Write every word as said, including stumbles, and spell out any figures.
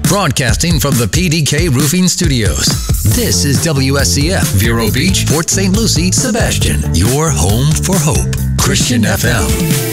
Broadcasting from the P D K Roofing Studios. This is W S C F, Vero Beach, Port Saint Lucie, Sebastian, your home for hope. Christian F M.